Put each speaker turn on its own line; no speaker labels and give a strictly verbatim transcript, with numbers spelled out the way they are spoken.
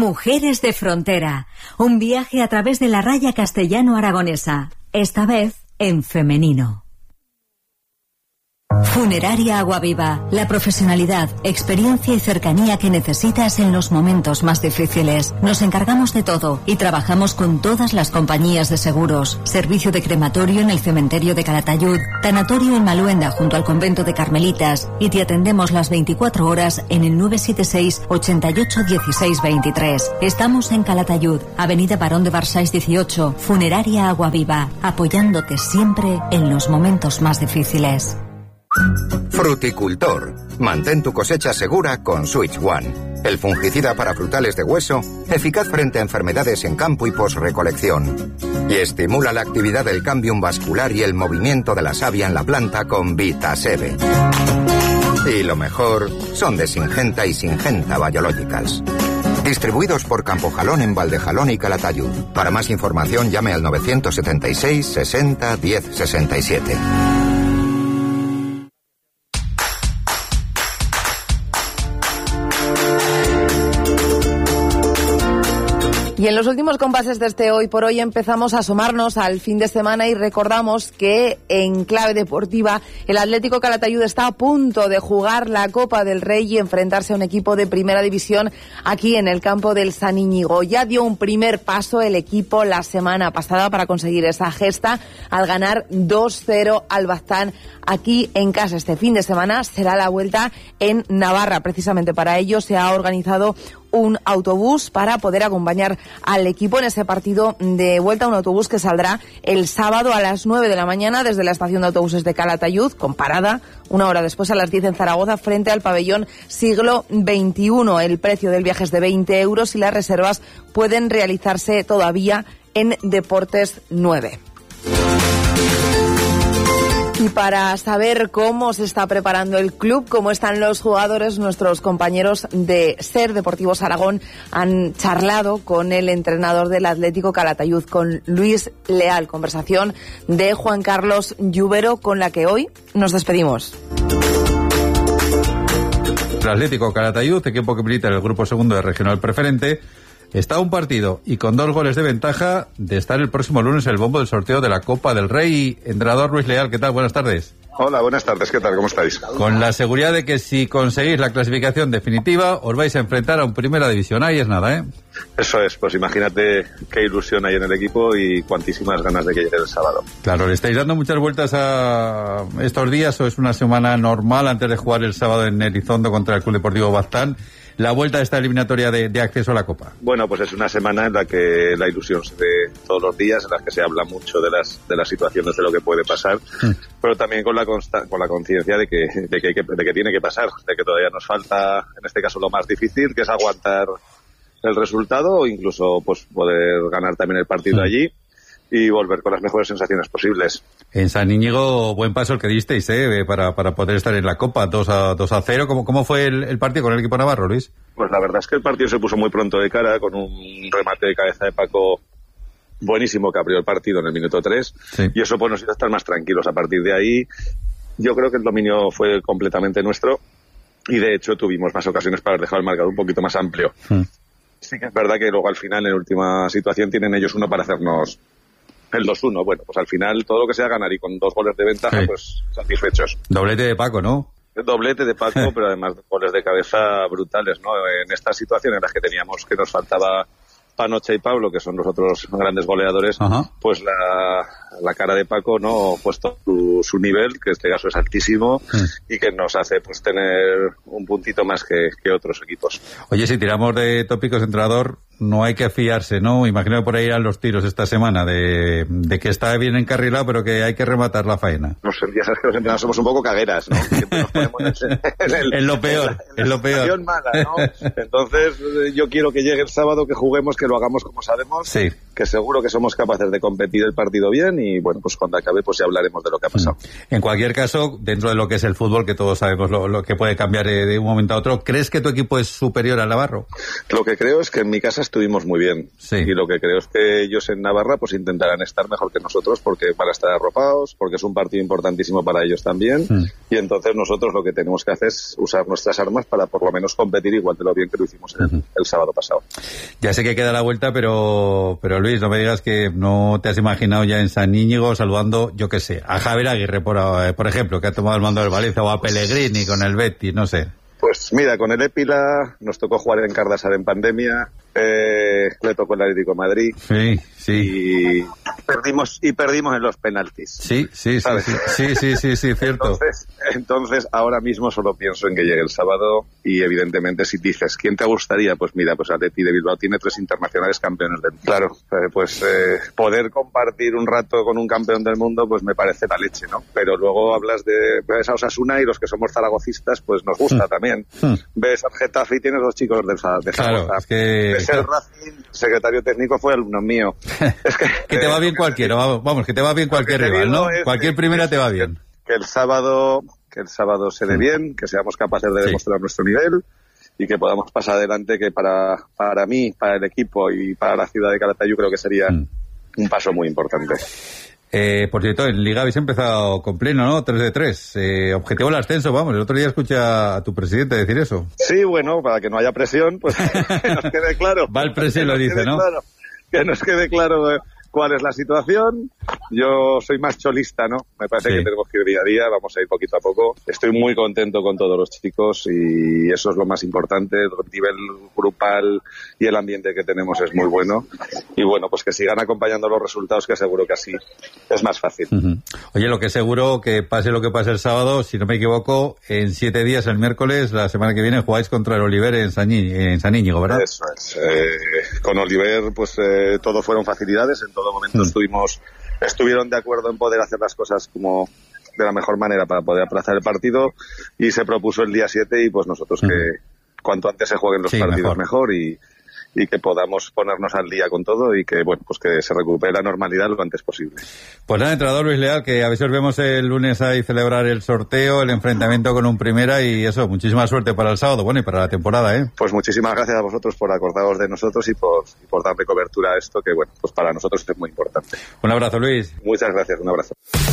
Mujeres de Frontera, un viaje a través de la raya castellano-aragonesa, esta vez en femenino. Funeraria Aguaviva, la profesionalidad, experiencia y cercanía que necesitas en los momentos más difíciles. Nos encargamos de todo y trabajamos con todas las compañías de seguros. Servicio de crematorio en el cementerio de Calatayud, tanatorio en Maluenda junto al convento de Carmelitas, y te atendemos las veinticuatro horas en el nueve siete seis, ochenta y ocho, dieciséis veintitrés. Estamos en Calatayud, avenida Barón de Barsáis dieciocho, Funeraria Aguaviva, apoyándote siempre en los momentos más difíciles.
Fruticultor. Mantén tu cosecha segura con Switch One, el fungicida para frutales de hueso, eficaz frente a enfermedades en campo y posrecolección. Y estimula la actividad del cambium vascular y el movimiento de la savia en la planta con Vitasebe. Y lo mejor, son de Syngenta y Syngenta Biologicals. Distribuidos por Campojalón en Valdejalón y Calatayud. Para más información llame al novecientos setenta y seis, sesenta, diez sesenta y siete.
Y en los últimos compases de este Hoy por Hoy empezamos a asomarnos al fin de semana y recordamos que en clave deportiva el Atlético Calatayud está a punto de jugar la Copa del Rey y enfrentarse a un equipo de primera división aquí en el campo del San Íñigo. Ya dio un primer paso el equipo la semana pasada para conseguir esa gesta al ganar dos cero al Baztán aquí en casa. Este fin de semana será la vuelta en Navarra. Precisamente para ello se ha organizado un autobús para poder acompañar al equipo en ese partido de vuelta, un autobús que saldrá el sábado a las nueve de la mañana desde la estación de autobuses de Calatayud, con parada una hora después a las diez en Zaragoza, frente al pabellón Siglo veintiuno. El precio del viaje es de veinte euros y las reservas pueden realizarse todavía en Deportes nueve. Y para saber cómo se está preparando el club, cómo están los jugadores, nuestros compañeros de SER Deportivos Aragón han charlado con el entrenador del Atlético Calatayud, con Luis Leal. Conversación de Juan Carlos Lluvero, con la que hoy nos despedimos.
El Atlético Calatayud, equipo que milita en el grupo segundo de Regional Preferente, está a un partido y con dos goles de ventaja de estar el próximo lunes en el bombo del sorteo de la Copa del Rey. Entrenador Luis Leal, ¿qué tal? Buenas tardes.
Hola, buenas tardes. ¿Qué tal? ¿Cómo estáis?
Con la seguridad de que si conseguís la clasificación definitiva os vais a enfrentar a un Primera División. Ahí es nada, ¿eh?
Eso es. Pues imagínate qué ilusión hay en el equipo y cuantísimas ganas de que llegue el sábado. Claro,
¿le estáis dando muchas vueltas a estos días o es una semana normal antes de jugar el sábado en Elizondo contra el Club Deportivo Baztán la vuelta a esta eliminatoria de, de acceso a la Copa?
Bueno, pues es una semana en la que la ilusión se ve todos los días, en la que se habla mucho de las de las situaciones, de lo que puede pasar, mm. pero también con la consta, con la conciencia de que, de, que, de que tiene que pasar, de que todavía nos falta, en este caso, lo más difícil, que es aguantar el resultado o incluso pues poder ganar también el partido mm. allí y volver con las mejores sensaciones posibles.
En San Íñigo, buen paso el que disteis, ¿eh? Para, para poder estar en la Copa, dos a cero. ¿Cómo, cómo fue el, el partido con el equipo navarro, Luis?
Pues la verdad es que el partido se puso muy pronto de cara, con un remate de cabeza de Paco buenísimo que abrió el partido en el minuto tres, sí. Y eso pues nos hizo estar más tranquilos. A partir de ahí, yo creo que el dominio fue completamente nuestro y de hecho tuvimos más ocasiones para dejar el marcador un poquito más amplio. Hmm. Sí que es verdad que luego al final, en la última situación, tienen ellos uno para hacernos el dos uno. Bueno, pues al final todo lo que sea ganar y con dos goles de ventaja, sí. Pues satisfechos.
Doblete de Paco, ¿no?
Doblete de Paco, pero además goles de cabeza brutales, ¿no? En esta situación en la que teníamos que nos faltaba Panocha y Pablo, que son los otros grandes goleadores, Ajá. pues la, la cara de Paco, ¿no? Puesto su, su nivel, que en este caso es altísimo, sí. Y que nos hace pues tener un puntito más que, que otros equipos.
Oye, si tiramos de tópicos, entrenador, no hay que fiarse, ¿no? Imagino que por ahí irán los tiros esta semana, de, de que está bien encarrilado, pero que hay que rematar la faena.
No sé, ya sabes que los entrenadores somos un poco cagueras, ¿no? Siempre nos ponemos en, en el,
es lo peor,
en la,
es lo peor.
Mala, ¿no? Entonces, yo quiero que llegue el sábado, que juguemos, que lo hagamos como sabemos,
sí.
Que seguro que somos capaces de competir el partido bien y, bueno, pues cuando acabe, pues ya hablaremos de lo que ha pasado.
En cualquier caso, dentro de lo que es el fútbol, que todos sabemos lo, lo que puede cambiar de, de un momento a otro, ¿crees que tu equipo es superior al navarro?
Lo que creo es que en mi casa estuvimos muy bien.
Sí.
Y lo que creo es que ellos en Navarra pues intentarán estar mejor que nosotros porque van a estar arropados, porque es un partido importantísimo para ellos también, sí. y entonces nosotros lo que tenemos que hacer es usar nuestras armas para por lo menos competir igual de lo bien que lo hicimos el, uh-huh. el sábado pasado.
Ya sé que queda la vuelta, pero pero Luis, no me digas que no te has imaginado ya en San Íñigo saludando, yo qué sé, a Javier Aguirre, por, por ejemplo, que ha tomado el mando del Valencia, o a Pellegrini con el Betis, no sé.
Pues mira, con el Épila nos tocó jugar en Cardasar en pandemia, eh, le tocó el Atlético de Madrid.
Sí, sí.
Y perdimos y perdimos en los penaltis.
Sí, sí, sí, sí, sí, sí, sí, sí, cierto.
Entonces, entonces, ahora mismo solo pienso en que llegue el sábado y evidentemente si dices, ¿quién te gustaría? Pues mira, pues Atleti de Bilbao tiene tres internacionales campeones del mundo. Claro, eh, pues eh, poder compartir un rato con un campeón del mundo, pues me parece la leche, ¿no? Pero luego hablas de, ves a Osasuna y los que somos zaragocistas, pues nos gusta mm. también. Mm. Ves al Getafe y tienes dos chicos de, de Zaragoza.
Claro, es que...
Ves el Racing, el secretario técnico fue alumno mío.
Es que, que te va bien cualquiera, vamos, que te va bien cualquier rival, ¿no? Cualquier primera te va bien.
Que el sábado, que el sábado se dé mm. bien, que seamos capaces de demostrar sí. nuestro nivel y que podamos pasar adelante, que para, para mí, para el equipo y para la ciudad de Calatayud creo que sería mm. un paso muy importante.
Eh, por cierto, en Liga habéis empezado con pleno, ¿no? tres de tres. Eh, objetivo el ascenso, vamos. El otro día escuché a tu presidente decir eso.
Sí, bueno, para que no haya presión, pues que nos quede claro.
Va el presidente lo dice, ¿no?
Claro, que nos quede claro eh, cuál es la situación. Yo soy más cholista, ¿no? Me parece sí. que tenemos que ir día a día, vamos a ir poquito a poco. Estoy muy contento con todos los chicos y eso es lo más importante. El nivel grupal y el ambiente que tenemos es muy bueno. Y bueno, pues que sigan acompañando los resultados, que seguro que así es más fácil.
Uh-huh. Oye, lo que es seguro, que pase lo que pase el sábado, si no me equivoco, en siete días, el miércoles, la semana que viene, jugáis contra el Oliver en San, Í- en San Íñigo, ¿verdad?
Eso es. Eh, con Oliver, pues eh, todo fueron facilidades. En todo momento uh-huh. estuvimos... estuvieron de acuerdo en poder hacer las cosas como de la mejor manera para poder aplazar el partido y se propuso el día siete y pues nosotros uh-huh. que cuanto antes se jueguen los sí, partidos mejor, mejor y, y que podamos ponernos al día con todo y que bueno pues que se recupere la normalidad lo antes posible.
Pues nada, entrenador Luis Leal, que a ver si os vemos el lunes ahí celebrar el sorteo, el enfrentamiento con un primera y eso, muchísima suerte para el sábado, bueno y para la temporada, ¿eh?
Pues muchísimas gracias a vosotros por acordaros de nosotros y por, y por darle cobertura a esto que bueno, pues para nosotros es muy importante.
Un abrazo, Luis.
Muchas gracias, un abrazo.